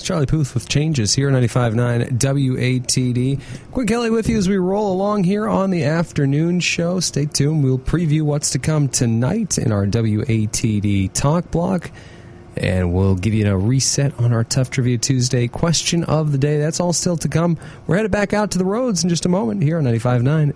Charlie Puth with Changes here, 95.9 WATD. Quinn Kelly with you as we roll along here on the afternoon show. Stay tuned. We'll preview what's to come tonight in our WATD Talk Block. And we'll give you a reset on our Tough Trivia Tuesday question of the day. That's all still to come. We're headed back out to the roads in just a moment here on 95.9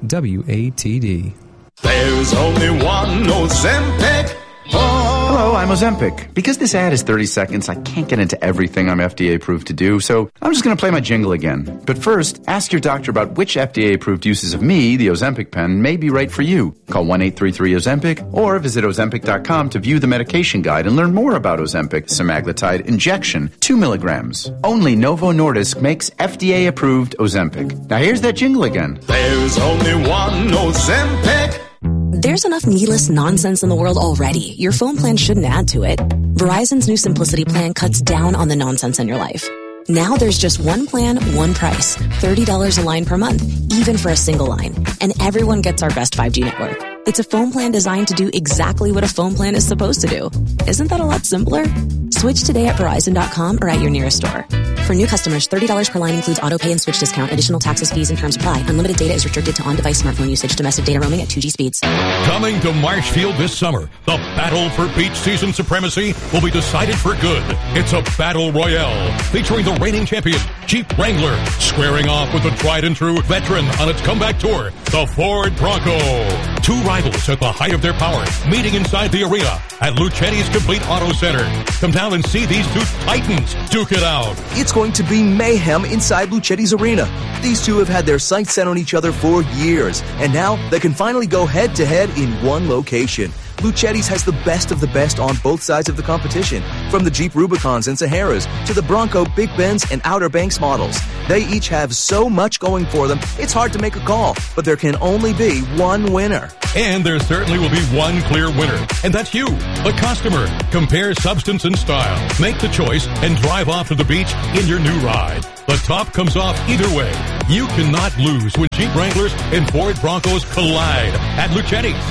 WATD. There's only one Ozempic. Hello, I'm Ozempic. Because this ad is 30 seconds, I can't get into everything I'm FDA approved to do, so I'm just going to play my jingle again. But first, ask your doctor about which FDA approved uses of me, the Ozempic pen, may be right for you. Call 1-833-OZEMPIC or visit Ozempic.com to view the medication guide and learn more about Ozempic semaglutide injection, 2 milligrams. Only Novo Nordisk makes FDA approved Ozempic. Now here's that jingle again. There's only one Ozempic. There's enough needless nonsense in the world already. Your phone plan shouldn't add to it. Verizon's new Simplicity plan cuts down on the nonsense in your life. Now there's just one plan, one price. $30 a line per month, even for a single line. And everyone gets our best 5G network. It's a phone plan designed to do exactly what a phone plan is supposed to do. Isn't that a lot simpler? Switch today at Verizon.com or at your nearest store. For new customers, $30 per line includes auto pay and switch discount. Additional taxes, fees, and terms apply. Unlimited data is restricted to on-device smartphone usage. Domestic data roaming at 2G speeds. Coming to Marshfield this summer, the battle for beach season supremacy will be decided for good. It's a battle royale featuring the reigning champion, Jeep Wrangler, squaring off with the tried and true veteran on its comeback tour, the Ford Bronco. Two rivals at the height of their power, meeting inside the arena at Luchetti's Complete Auto Center. Come down and see these two titans duke it out. It's going to be mayhem inside Luchetti's arena. These two have had their sights set on each other for years, and now they can finally go head-to-head in one location. Luchetti's has the best of the best on both sides of the competition, from the Jeep Rubicons and Saharas to the Bronco Big Bends and Outer Banks models. They each have so much going for them, it's hard to make a call, but there can only be one winner. And there certainly will be one clear winner, and that's you, the customer. Compare substance and style. Make the choice and drive off to the beach in your new ride. The top comes off either way. You cannot lose when Jeep Wranglers and Ford Broncos collide at Luchetti's.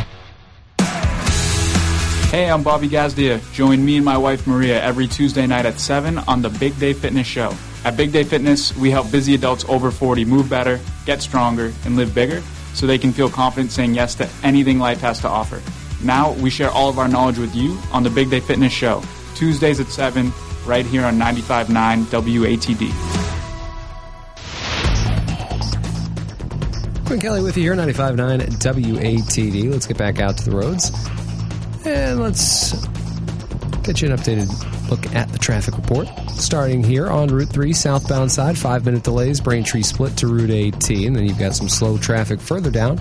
Hey, I'm Bobby Gazdia. Join me and my wife Maria every Tuesday night at 7 on the Big Day Fitness Show. At Big Day Fitness, we help busy adults over 40 move better, get stronger, and live bigger so they can feel confident saying yes to anything life has to offer. Now, we share all of our knowledge with you on the Big Day Fitness Show, Tuesdays at 7, right here on 95.9 WATD. Quinn Kelly with you here, 95.9 WATD. Let's get back out to the roads. And let's get you an updated look at the traffic report. Starting here on Route 3, southbound side, 5-minute delays, Braintree split to Route 18. Then you've got some slow traffic further down.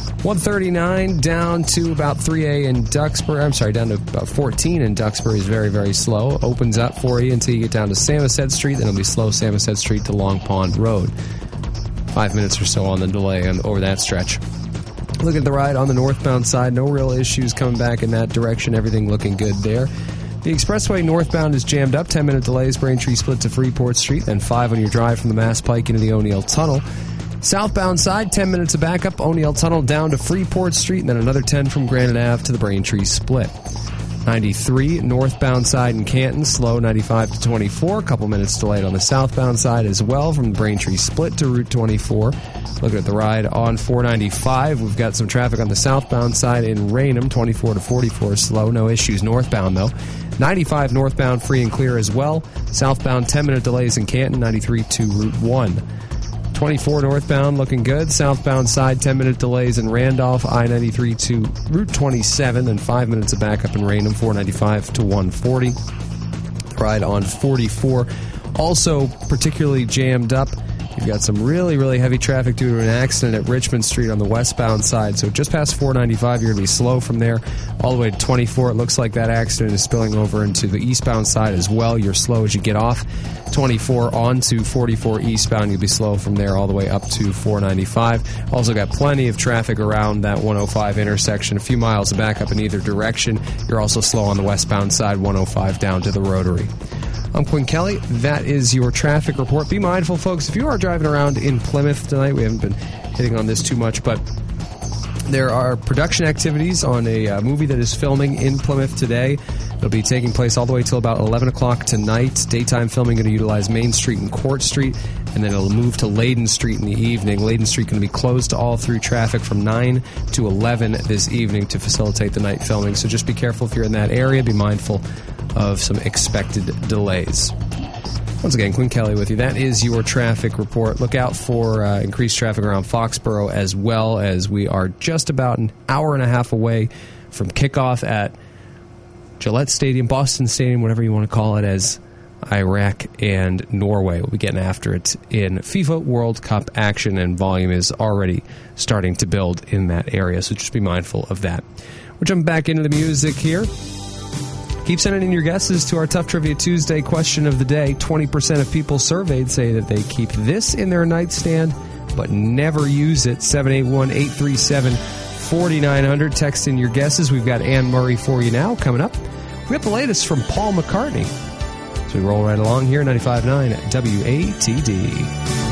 139 down to about 3A in Duxbury. I'm sorry, down to about 14 in Duxbury is very, very slow. Opens up for you until you get down to Samoset Street. Then it'll be slow Samoset Street to Long Pond Road. 5 minutes or so on the delay over that stretch. Look at the ride on the northbound side. No real issues coming back in that direction. Everything looking good there. The expressway northbound is jammed up. 10-minute delays. Braintree split to Freeport Street. Then 5 on your drive from the Mass Pike into the O'Neill Tunnel. Southbound side, 10 minutes of backup. O'Neill Tunnel down to Freeport Street. And then another 10 from Granite Ave to the Braintree split. 93 northbound side in Canton, slow 95 to 24. A couple minutes delayed on the southbound side as well from the Braintree split to Route 24. Looking at the ride on 495, we've got some traffic on the southbound side in Raynham, 24 to 44 slow. No issues northbound though. 95 northbound free and clear as well. Southbound 10-minute delays in Canton, 93 to Route 1. 24 northbound looking good. Southbound side 10-minute delays in Randolph, I-93 to Route 27, and 5 minutes of backup in Raynham, 495 to 140. The ride on 44 also particularly jammed up. You've got some really, really heavy traffic due to an accident at Richmond Street on the westbound side. So just past 495, you're going to be slow from there all the way to 24. It looks like that accident is spilling over into the eastbound side as well. You're slow as you get off 24 onto 44 eastbound. You'll be slow from there all the way up to 495. Also got plenty of traffic around that 105 intersection. A few miles of backup in either direction. You're also slow on the westbound side, 105 down to the Rotary. I'm Quinn Kelly. That is your traffic report. Be mindful, folks, if you are driving around in Plymouth tonight, we haven't been hitting on this too much, but there are production activities on a movie that is filming in Plymouth today. It'll be taking place all the way till about 11 o'clock tonight. Daytime filming going to utilize Main Street and Court Street, and then it'll move to Layden Street in the evening. Layden Street going to be closed to all through traffic from 9 to 11 this evening to facilitate the night filming. So just be careful if you're in that area. Be mindful of some expected delays. Once again, Quinn Kelly with you. That is your traffic report. Look out for increased traffic around Foxborough, as well as we are just about an hour and a half away from kickoff at Gillette Stadium, Boston Stadium, whatever you want to call it, as Iraq and Norway will be getting after it in FIFA World Cup action, and volume is already starting to build in that area, so just be mindful of that. We're jumping back into the music here. Keep sending in your guesses to our Tough Trivia Tuesday question of the day. 20% of people surveyed say that they keep this in their nightstand but never use it. 781-837-4900. Text in your guesses. We've got Anne Murray for you now. Coming up, we got the latest from Paul McCartney. So we roll right along here, 95.9 WATD.